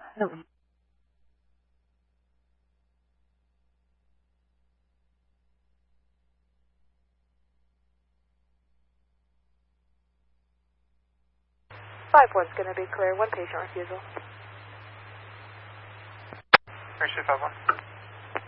5-1's going to be clear. One patient refusal. Appreciate 5-1.